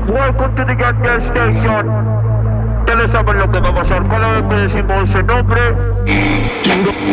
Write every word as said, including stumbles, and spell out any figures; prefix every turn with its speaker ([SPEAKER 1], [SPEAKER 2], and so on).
[SPEAKER 1] Welcome to the Gas Gas Station. Ustedes saben lo que va a pasar cada vez que decimos ese nombre. Chingo.